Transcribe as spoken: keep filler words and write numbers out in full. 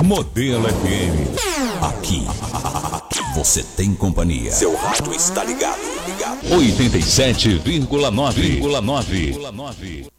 Modelo F M. Aqui, aqui você tem companhia. Seu rádio está ligado, ligado. oitenta e sete vírgula nove.